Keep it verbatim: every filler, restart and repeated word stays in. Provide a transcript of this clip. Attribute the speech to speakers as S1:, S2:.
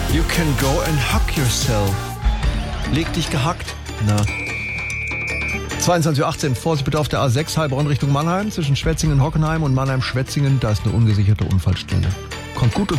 S1: You can go and hug yourself. Leg dich gehackt. Na. zweiundzwanzig Uhr achtzehn, Vorsicht bitte auf der A sechs, Heilbronn Richtung Mannheim, zwischen Schwetzingen und Hockenheim und Mannheim-Schwetzingen, da ist eine ungesicherte Unfallstelle. Kommt gut und